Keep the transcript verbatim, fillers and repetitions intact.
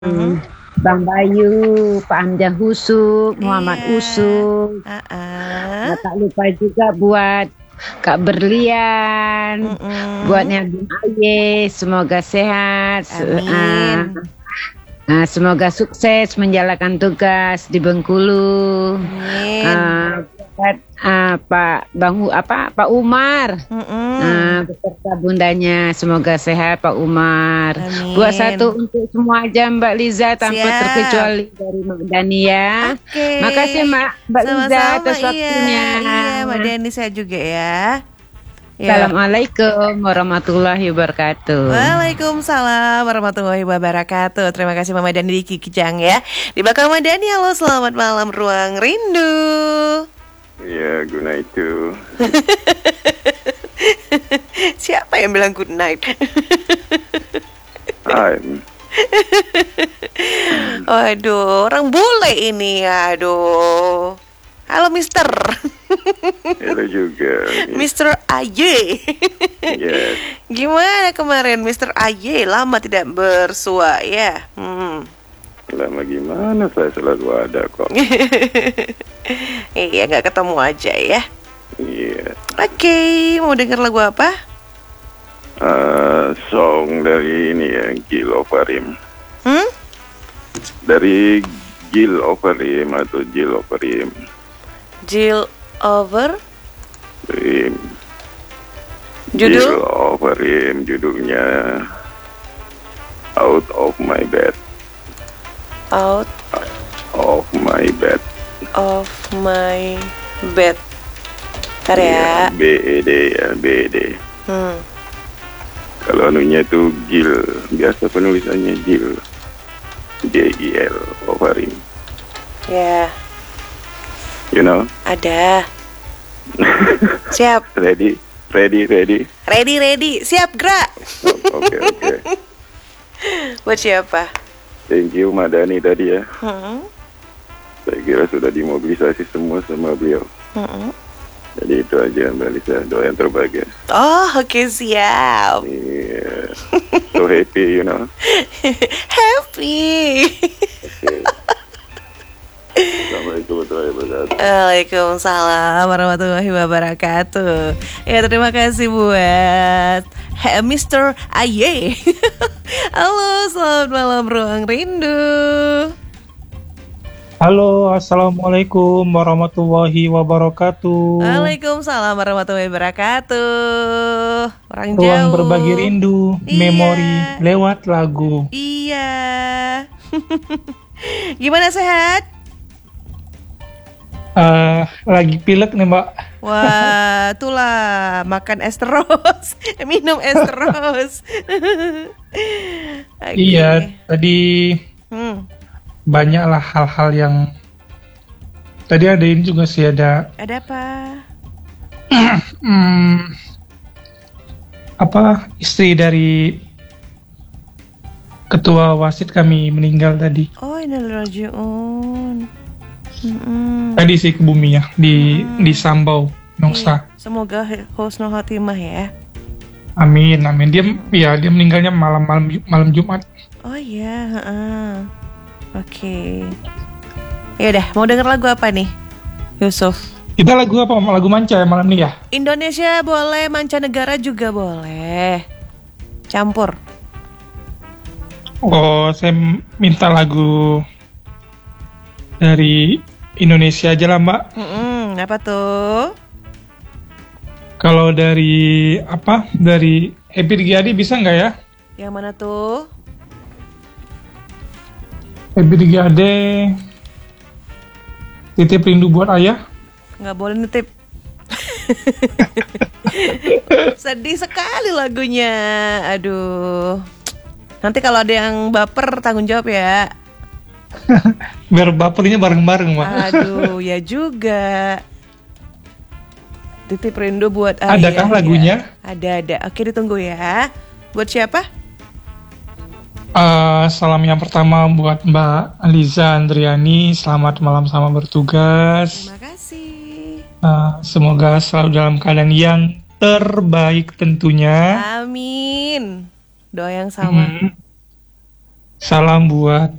Mhm. Bang Bayu, Pak Hamzah Husuk, Muhammad Iya. Usuk. Heeh. Nggak tak lupa juga buat Kak Berlian, buat Mhm. Bung Aye, semoga sehat. se- Amin. ah, ah, semoga sukses menjalankan tugas di Bengkulu. Amin. Ah, buat ah, Pak Bang Hu- apa Pak Umar. Mhm. Ah, beserta bundanya, semoga sehat Pak Umar. Buat satu Amin. untuk semua aja Mbak Liza tanpa Siap. terkecuali dari Mbak Dani ya. Oke. Makasih Mbak Mbak Liza Sama-sama, atas iya. waktunya. Iya, Mbak Dani saya juga ya. Ya. Assalamualaikum warahmatullahi wabarakatuh. Waalaikumsalam warahmatullahi wabarakatuh. Terima kasih Mama Dani di Kijang ya. Di belakang Mama Dani, halo selamat malam Ruang Rindu. Ya, good night too. Siapa yang bilang good night? I'm. Waduh, orang bule ini. Aduh. Halo Mister. Hello juga. Mister Aye. Yes. Gimana kemarin Mister Aye? Lama tidak bersua ya. Hmm. Lama gimana, saya selalu ada kok. Iya, nggak ketemu aja ya. Iya. Oke, mau denger lagu apa? Uh, song dari ini ya, Gil Ovarim. Hmm? Dari Gil Ovarim atau Gil Ovarim. Jill Over. Rim. Judul? Gil Ovarim, judulnya Out of My Bed. Out Of My Bed. of my bed. Ntar ya. Iya, B E D ya, B E D. Hmm. Kalau anunya itu Gil, biasa penulisannya Gil, J I L Ovarim, Ya, you know. ada. Siap. Ready, ready, ready. Ready, ready. Siap, gerak. O- Oke, oke. Buat siapa? Thank you Madani tadi ya. Hmm. Saya kira sudah dimobilisasi semua sama beliau. Hmm. Jadi itu aja Mbak Lisa, doa yang terbaik ya. Oh, oke, siap. Iya. So happy, you know. Happy. Oke. Assalamualaikum warahmatullahi wabarakatuh. Waalaikumsalam warahmatullahi wabarakatuh. Ya, terima kasih buat He- Mister Aye. Halo, selamat malam Ruang Rindu. Halo, assalamualaikum warahmatullahi wabarakatuh. Waalaikumsalam warahmatullahi wabarakatuh. Orang Ruang jauh. berbagi rindu, Iya. memori lewat lagu. Iya. Gimana, sehat? Eh, lagi pilek nih Mbak. Wah, itulah makan es terus, minum es terus. Oke. Iya, tadi Hmm, banyaklah hal-hal yang tadi ada ini juga sih ada ada apa? hmm, apa istri dari ketua wasit kami meninggal tadi. Oh, innalillahi. Mm-mm. Tadi sih ke bumi ya di di Sambau, Nongsa. Iya, semoga husnul khotimah ya. Amin, amin. Dia ya dia meninggalnya malam-malam malam Jumat. Oh iya, heeh. Oke. Ya udah, mau denger lagu apa nih, Yusuf? Kita lagu apa? Lagu manca ya malam ini ya? Indonesia boleh, mancanegara juga boleh. Campur. Oh, saya minta lagu dari Indonesia aja lah Mbak. Mm-mm, apa tuh? Kalau dari apa? Dari Happy Digiadi bisa nggak ya? Yang mana tuh? Happy Digiadi titip rindu buat ayah. Nggak boleh nitip. Sedih sekali lagunya. Aduh. Nanti kalau ada yang baper tanggung jawab ya. Biar bapernya bareng-bareng Mbak. Aduh, ya juga. Titip rindu buat ayah. Adakah lagunya? Ya. Ada, ada. Oke, ditunggu ya. Buat siapa? Eh, salam yang pertama buat Mbak Liza Andriani. Selamat malam sama bertugas. Terima kasih. Eh, semoga selalu dalam keadaan yang terbaik tentunya. Amin. Doa yang sama. Hmm. Salam buat